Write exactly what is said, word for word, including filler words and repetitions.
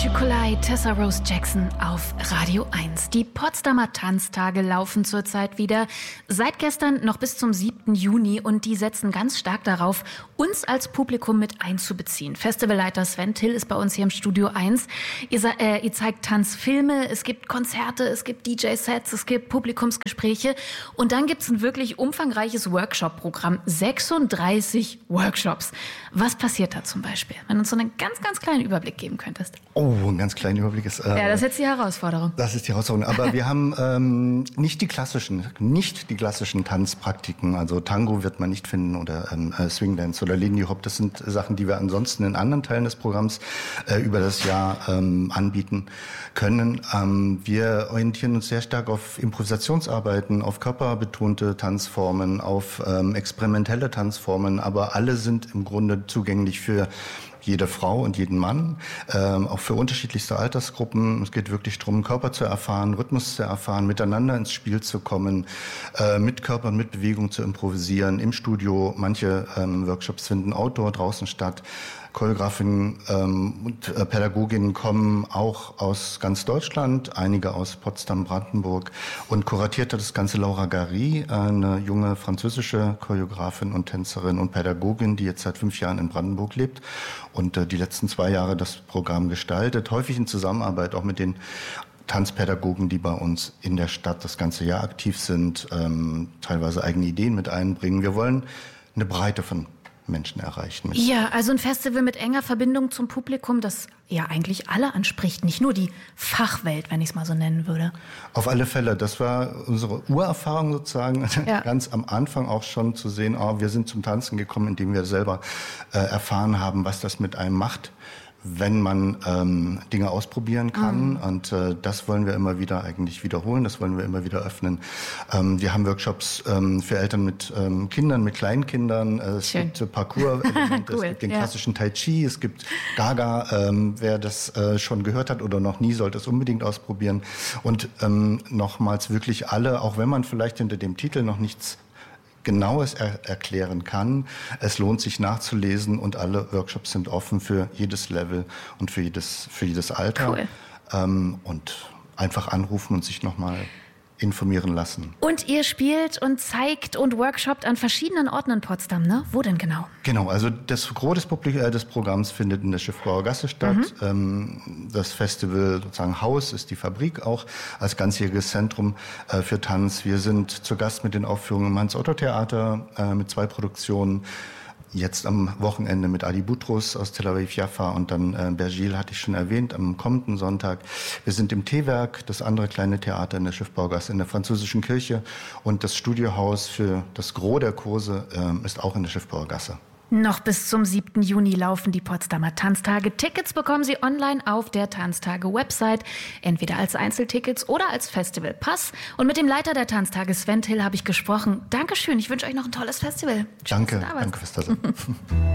Chocolate, Tessa Rose Jackson auf Radio eins. Die Potsdamer Tanztage laufen zurzeit wieder. Seit gestern noch bis zum siebten Juni und die setzen ganz stark darauf, uns als Publikum mit einzubeziehen. Festivalleiter Sven Till ist bei uns hier im Studio eins. Ihr, äh, ihr zeigt Tanzfilme, es gibt Konzerte, es gibt D J-Sets, es gibt Publikumsgespräche und dann gibt es ein wirklich umfangreiches Workshop-Programm. sechsunddreißig Workshops. Was passiert da zum Beispiel? Wenn du uns so einen ganz, ganz kleinen Überblick geben könntest. Oh, ein ganz kleiner Überblick ist... Äh, ja, das ist jetzt die Herausforderung. Das ist die Herausforderung. Aber wir haben ähm, nicht die klassischen, nicht die klassischen Tanzpraktiken. Also Tango wird man nicht finden oder ähm, Swingdance oder Lindy Hop. Das sind Sachen, die wir ansonsten in anderen Teilen des Programms äh, über das Jahr ähm, anbieten können. Ähm, wir orientieren uns sehr stark auf Improvisationsarbeiten, auf körperbetonte Tanzformen, auf ähm, experimentelle Tanzformen. Aber alle sind im Grunde zugänglich für jede Frau und jeden Mann, ähm, auch für unterschiedlichste Altersgruppen. Es geht wirklich darum, Körper zu erfahren, Rhythmus zu erfahren, miteinander ins Spiel zu kommen, äh, mit Körper und mit Bewegung zu improvisieren, im Studio. Manche ähm, Workshops finden outdoor draußen statt. Choreografinnen ähm, und äh, Pädagoginnen kommen auch aus ganz Deutschland, einige aus Potsdam, Brandenburg. Und kuratiert hat das Ganze Laura Gary, eine junge französische Choreografin und Tänzerin und Pädagogin, die jetzt seit fünf Jahren in Brandenburg lebt und äh, die letzten zwei Jahre das Programm gestaltet, häufig in Zusammenarbeit auch mit den Tanzpädagogen, die bei uns in der Stadt das ganze Jahr aktiv sind, ähm, teilweise eigene Ideen mit einbringen. Wir wollen eine Breite von Menschen erreichen. Ja, also ein Festival mit enger Verbindung zum Publikum, das ja eigentlich alle anspricht, nicht nur die Fachwelt, wenn ich es mal so nennen würde. Auf alle Fälle, das war unsere Urerfahrung sozusagen, ja. Ganz am Anfang auch schon zu sehen, oh, wir sind zum Tanzen gekommen, indem wir selber äh, erfahren haben, was das mit einem macht, wenn man ähm, Dinge ausprobieren kann. Mhm. Und äh, das wollen wir immer wieder eigentlich wiederholen, das wollen wir immer wieder öffnen. Ähm, wir haben Workshops ähm, für Eltern mit ähm, Kindern, mit Kleinkindern. Äh, es Schön. gibt äh, Parcours-Elemente, cool. Es gibt den ja. klassischen Tai Chi, es gibt Gaga. Ähm, wer das äh, schon gehört hat oder noch nie, sollte es unbedingt ausprobieren. Und ähm, nochmals wirklich alle, auch wenn man vielleicht hinter dem Titel noch nichts Genaues er- erklären kann. Es lohnt sich nachzulesen und alle Workshops sind offen für jedes Level und für jedes, für jedes Alter. Cool. Ähm, und einfach anrufen und sich nochmal informieren lassen. Und ihr spielt und zeigt und workshoppt an verschiedenen Orten in Potsdam, ne? Wo denn genau? Genau, also das Gros des, Publik- äh, des Programms findet in der Schiffbauer Gasse statt. Mhm. Ähm, das Festival, sozusagen Haus, ist die Fabrik auch als ganzjähriges Zentrum äh, für Tanz. Wir sind zu Gast mit den Aufführungen im Hans-Otto-Theater äh, mit zwei Produktionen. Jetzt am Wochenende mit Ali Boutros aus Tel Aviv Jaffa und dann äh, Bergil hatte ich schon erwähnt, am kommenden Sonntag. Wir sind im T-Werk, das andere kleine Theater in der Schiffbaugasse, in der französischen Kirche. Und das Studiohaus für das Gros der Kurse äh, ist auch in der Schiffbaugasse. Noch bis zum siebten Juni laufen die Potsdamer Tanztage. Tickets bekommen Sie online auf der Tanztage-Website, entweder als Einzeltickets oder als Festivalpass. Und mit dem Leiter der Tanztage, Sven Till, habe ich gesprochen. Dankeschön, ich wünsche euch noch ein tolles Festival. Danke, danke fürs Dasein.